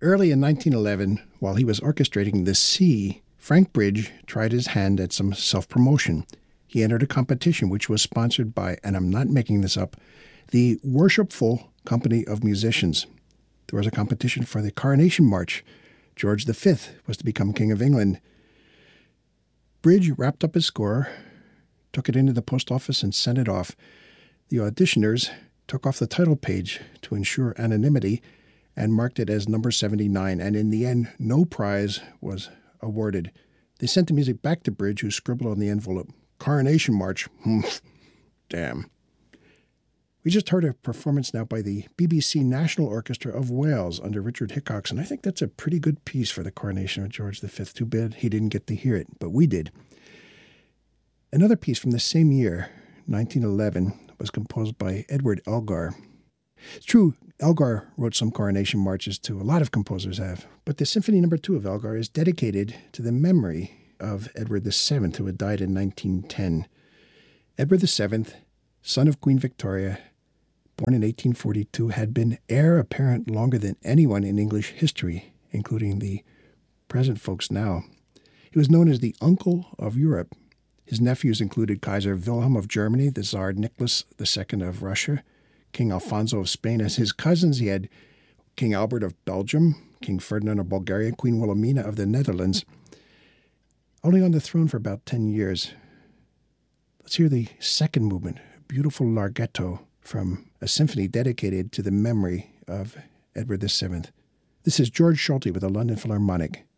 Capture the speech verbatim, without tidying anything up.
Early in nineteen eleven, while he was orchestrating The Sea, Frank Bridge tried his hand at some self-promotion. He entered a competition which was sponsored by, and I'm not making this up, the Worshipful Company of Musicians. There was a competition for the Coronation March. George the Fifth was to become King of England. Bridge wrapped up his score, took it into the post office, and sent it off. The auditioners took off the title page to ensure anonymity and marked it as number seventy-nine, and in the end, no prize was awarded. They sent the music back to Bridge, who scribbled on the envelope, Coronation March. Damn. We just heard a performance now by the B B C National Orchestra of Wales under Richard Hickox, and I think that's a pretty good piece for the coronation of George the Fifth. Too bad he didn't get to hear it, but we did. Another piece from the same year, nineteen eleven, was composed by Edward Elgar. It's true, Elgar wrote some coronation marches too. A lot of composers have. But the Symphony Number Two of Elgar is dedicated to the memory of Edward the Seventh, who had died in nineteen ten. Edward the Seventh, son of Queen Victoria, born in eighteen forty-two, had been heir apparent longer than anyone in English history, including the present folks now. He was known as the Uncle of Europe. His nephews included Kaiser Wilhelm of Germany, the Tsar Nicholas the Second of Russia, King Alfonso of Spain. As his cousins, he had King Albert of Belgium, King Ferdinand of Bulgaria, Queen Wilhelmina of the Netherlands. Only on the throne for about ten years. Let's hear the second movement, a beautiful larghetto from a symphony dedicated to the memory of Edward the Seventh. This is George Solti with the London Philharmonic.